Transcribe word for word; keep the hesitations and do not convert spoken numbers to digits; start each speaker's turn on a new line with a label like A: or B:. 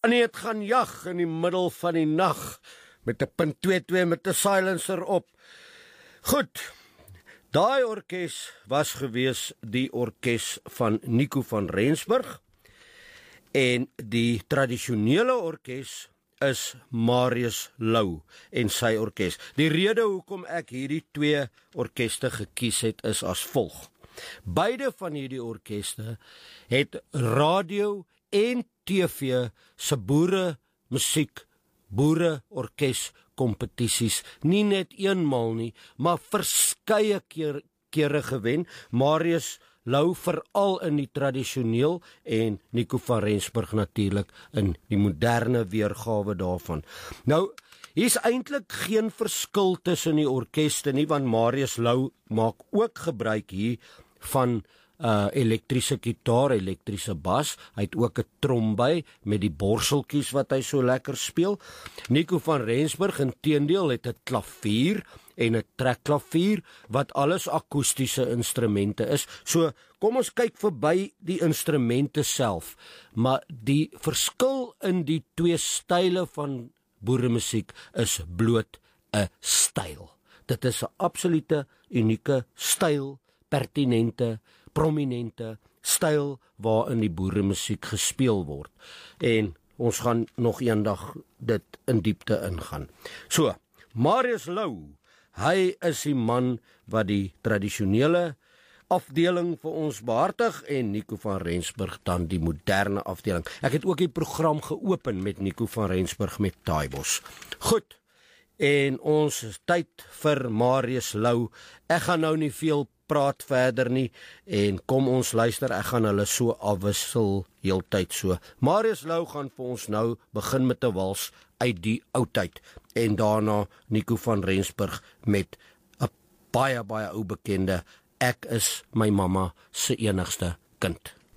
A: en het gaan jag in die middel van die nag, met 'n punt twee twee met 'n silencer op. Goed, daai orkes was gewees die orkes van Nico van Rensburg, en die tradisionele orkes is Marius Lou en sy orkes. Die rede hoekom ek hierdie twee orkeste gekies het, is as volg. Beide van hierdie orkeste het radio en T V se boere musiek, boere orkes kompetisies, nie net eenmal nie, maar verskeie keer, kere gewen. Marius Lou veral in die tradisioneel en Nico van Rensburg natuurlik in die moderne weergawe daarvan. Nou, hier is eintlik geen verskil tussen die orkeste nie, want Marius Lou maak ook gebruik hier van uh, elektriese gitaar, elektriese bas. Hy het ook 'n trom by met die borseltjies wat hy so lekker speel. Nico van Rensburg inteendeel het 'n klavier en 'n trekklavier wat alles akoestiese instrumente is. So kom ons kyk verby die instrumente self, maar die verskil in die twee style van boeremusiek is bloot 'n styl. Dit is 'n absolute unieke styl, pertinente, prominente styl waarin die boeremusiek gespeel word. En ons gaan nog eendag dit in diepte ingaan. So, Marius Lou, hy is die man wat die tradisionele afdeling vir ons behartig en Nico van Rensburg dan die moderne afdeling. Ek het ook die program geopen met Nico van Rensburg met Taaibos. Goed, en ons is tyd vir Marius Lou. Ek gaan nou nie veel praat verder nie, en kom ons luister, ek gaan hulle so afwissel heeltyd so. Marius Lou gaan vir ons nou begin met 'n wals uit die ou tyd, en daarna Nico van Rensburg met 'n baie baie ou bekende Ek is my mamma se enigste kind.